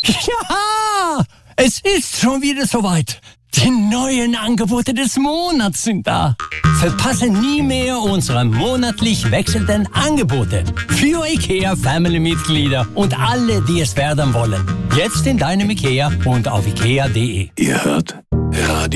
Ja, es ist schon wieder soweit. Die neuen Angebote des Monats sind da. Verpasse nie mehr unsere monatlich wechselnden Angebote. Für IKEA-Family-Mitglieder und alle, die es werden wollen. Jetzt in deinem IKEA und auf IKEA.de. Ihr hört Radio